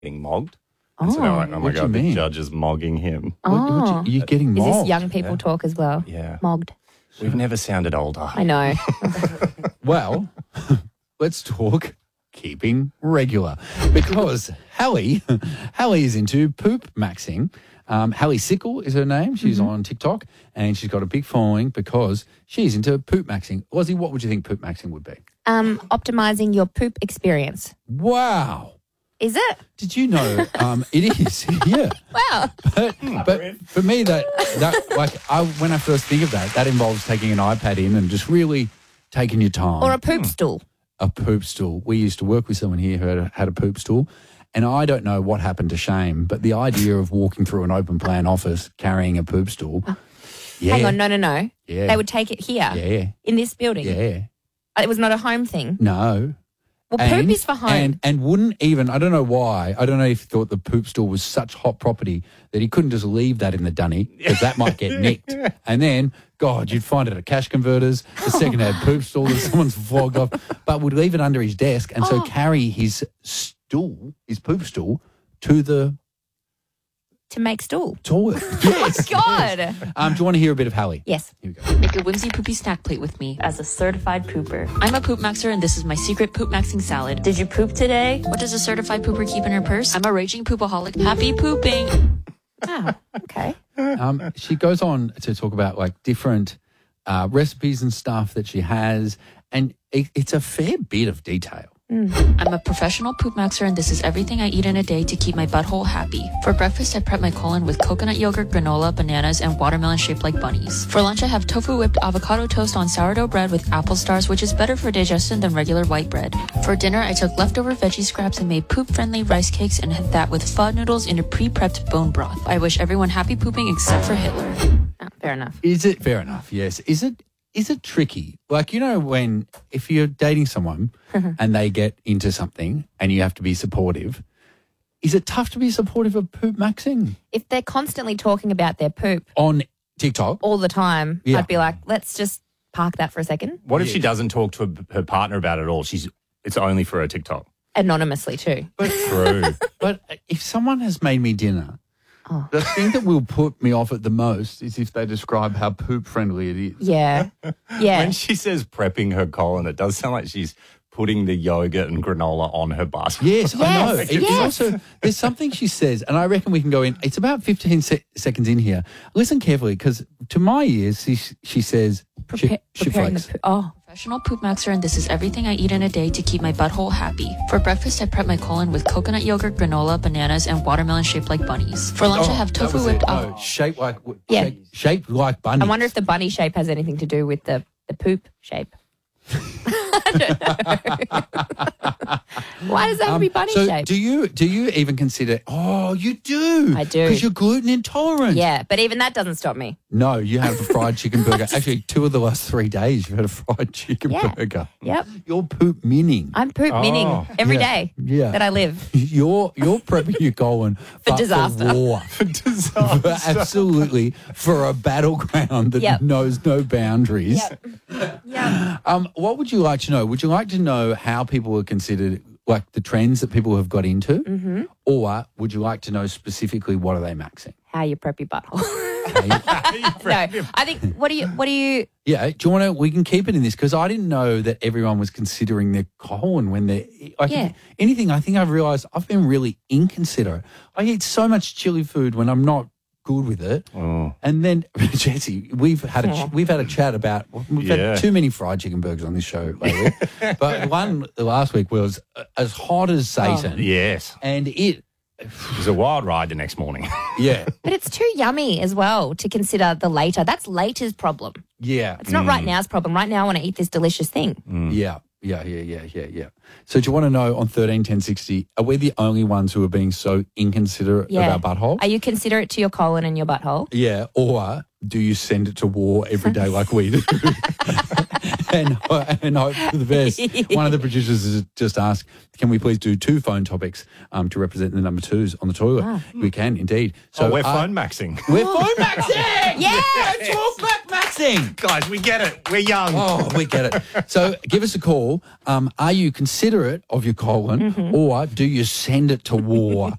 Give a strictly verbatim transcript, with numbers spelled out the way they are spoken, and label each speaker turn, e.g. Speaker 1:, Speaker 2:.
Speaker 1: getting mogged. And so
Speaker 2: Oh.
Speaker 1: they're like, oh my
Speaker 3: What do you
Speaker 1: God, the
Speaker 3: mean?
Speaker 1: judge is mogging him.
Speaker 2: Oh.
Speaker 3: What, what you, you're getting
Speaker 2: Is
Speaker 3: mobbed.
Speaker 2: this young people talk as well?
Speaker 1: Yeah.
Speaker 2: Mogged.
Speaker 1: We've never sounded older.
Speaker 2: I know.
Speaker 3: Well, let's talk keeping regular because Hallie, Hallie is into poop maxing. Um, Hallie Sickle is her name. She's
Speaker 2: Mm-hmm.
Speaker 3: on TikTok and she's got a big following because she's into poop maxing. Ozzy, what would you think poop maxing would be?
Speaker 2: Um, optimizing your poop experience.
Speaker 3: Wow.
Speaker 2: Is it?
Speaker 3: Did you know um, it is? Yeah.
Speaker 2: Wow.
Speaker 3: But, but for me, that that like I when I first think of that, that involves taking an iPad in and just really taking your time.
Speaker 2: Or a poop stool.
Speaker 3: a poop stool. We used to work with someone here who had a, had a poop stool, and I don't know what happened to Shame, but the idea of walking through an open plan office carrying a poop stool. Yeah,
Speaker 2: Hang on, no, no, no.
Speaker 3: Yeah.
Speaker 2: They would take it here
Speaker 3: Yeah.
Speaker 2: in this building.
Speaker 3: Yeah.
Speaker 2: It was not a home thing.
Speaker 3: No.
Speaker 2: Well,
Speaker 3: And-
Speaker 2: poop is for home.
Speaker 3: And, and wouldn't even, I don't know why, I don't know if he thought the poop stool was such hot property that he couldn't just leave that in the dunny because that might get nicked. And then, God, you'd find it at cash converters, the second-hand poop stool that someone's flogged off, but would leave it under his desk and so
Speaker 2: Oh.
Speaker 3: carry his stool, his poop stool, to the
Speaker 2: to make stool.
Speaker 3: toilet. Yes.
Speaker 2: God.
Speaker 3: Um, do you want to hear a bit of Hallie?
Speaker 2: Yes.
Speaker 3: Here we go.
Speaker 4: Make a whimsy poopy snack plate with me as a certified pooper. I'm a poop maxer and this is my secret poop maxing salad. Did you poop today? What does a certified pooper keep in her purse? I'm a raging poopaholic. Happy pooping.
Speaker 2: Oh, okay.
Speaker 3: Um, she goes on to talk about like different uh, recipes and stuff that she has, and it, it's a fair bit of detail.
Speaker 4: I'm a professional poop maxer and this is everything I eat in a day to keep my butthole happy. For breakfast, I prep my colon with coconut yogurt, granola, bananas, and watermelon shaped like bunnies. For lunch, I have tofu whipped avocado toast on sourdough bread with apple stars, which is better for digestion than regular white bread. For dinner, I took leftover veggie scraps and made poop-friendly rice cakes and had that with pho noodles in a pre-prepped bone broth. I wish everyone happy pooping except for Hitler.
Speaker 2: Oh, fair enough.
Speaker 3: Is it fair enough? Yes. Is it is it tricky? Like, you know, when if you're dating someone and they get into something and you have to be supportive, is it tough to be supportive of poop maxing
Speaker 2: If they're constantly talking about their poop
Speaker 3: on TikTok?
Speaker 2: all the time,
Speaker 3: Yeah.
Speaker 2: I'd be like, let's just park that for a second.
Speaker 1: What if she doesn't talk to her, her partner about it at all? She's It's only for her TikTok.
Speaker 2: Anonymously too.
Speaker 1: True.
Speaker 3: But if someone has made me dinner, the thing that will put me off it the most is if they describe how poop friendly it is.
Speaker 2: Yeah. Yeah.
Speaker 1: When she says prepping her colon, it does sound like she's putting the yogurt and granola on her butt.
Speaker 3: Yes, I know.
Speaker 2: Yes,
Speaker 3: It's
Speaker 2: yes.
Speaker 3: also, there's something she says, and I reckon we can go in. It's about fifteen se- seconds in here. Listen carefully, because to my ears, she, she says, she,
Speaker 2: Prepa-
Speaker 3: she
Speaker 2: preparing the
Speaker 3: flakes.
Speaker 2: poop. Oh,
Speaker 4: Professional poop maxer and this is everything I eat in a day to keep my butthole happy. For breakfast, I prep my colon with coconut yogurt, granola, bananas, and watermelon shaped like bunnies. For lunch, I have
Speaker 3: Oh, that
Speaker 4: tofu
Speaker 3: was
Speaker 4: whipped
Speaker 3: it.
Speaker 4: av-
Speaker 3: No, shaped like,
Speaker 2: Yeah.
Speaker 3: shaped, shaped like bunny.
Speaker 2: I wonder if the bunny shape has anything to do with the, the poop shape. I don't know. Why does that have to be bunny
Speaker 3: Um, so
Speaker 2: shape?
Speaker 3: do you do you even consider? Oh, you do.
Speaker 2: I do.
Speaker 3: because you're gluten intolerant.
Speaker 2: Yeah, but even that doesn't stop me.
Speaker 3: No, you have a fried chicken burger. Actually, two of the last three days you've had a fried chicken
Speaker 2: Yeah.
Speaker 3: burger.
Speaker 2: Yep.
Speaker 3: You're poop minning.
Speaker 2: I'm poop
Speaker 1: Oh.
Speaker 2: minning every
Speaker 3: Yeah.
Speaker 2: day
Speaker 3: Yeah.
Speaker 2: that I live.
Speaker 3: You're you're prepping your colon but
Speaker 2: disaster.
Speaker 3: For war.
Speaker 1: Disaster.
Speaker 3: For absolutely for a battleground that
Speaker 2: Yep.
Speaker 3: knows no boundaries.
Speaker 2: Yeah.
Speaker 3: Um, what would you like to know? Would you like to know how people are considered, like the trends that people have got into, mm-hmm. or would you like to know specifically what are they maxing?
Speaker 2: How you prep your butthole.
Speaker 3: Okay.
Speaker 2: No, I think, what do you, what do you,
Speaker 3: Yeah, do you want to? We can keep it in this because I didn't know that everyone was considering their colon when they're like
Speaker 2: Yeah.
Speaker 3: anything. I think I've realised I've been really inconsiderate. I eat so much chili food when I'm not good with it,
Speaker 1: Oh.
Speaker 3: and then Jesse, we've had a ch- we've had a chat about we've
Speaker 1: Yeah.
Speaker 3: had too many fried chicken burgers on this show lately, but one last week was as hot as Satan,
Speaker 1: Yes.
Speaker 3: and it
Speaker 1: It was a wild ride the next morning.
Speaker 3: yeah
Speaker 2: but it's too yummy as well to consider the later. That's later's problem.
Speaker 3: yeah
Speaker 2: It's not right now's problem. Right now I want to eat this delicious thing.
Speaker 3: Yeah, yeah, yeah, yeah, yeah, yeah. So do you want to know on thirteen ten sixty, are we the only ones who are being so inconsiderate
Speaker 2: Yeah.
Speaker 3: of our butthole?
Speaker 2: Are you considerate to your colon and your butthole?
Speaker 3: Yeah, or do you send it to war every day like we do? and, and hope for the best. One of the producers has just asked, can we please do two phone topics um, to represent the number twos on the toilet?
Speaker 2: Ah.
Speaker 3: We can, indeed. So
Speaker 1: oh, we're
Speaker 3: uh,
Speaker 1: phone maxing.
Speaker 3: We're phone maxing!
Speaker 2: Yes!
Speaker 3: Talk back maxing!
Speaker 1: Guys, we get it. We're young.
Speaker 3: Oh, we get it. So give us a call. Um, are you considerate of your colon,
Speaker 2: Mm-hmm.
Speaker 3: or do you send it to war?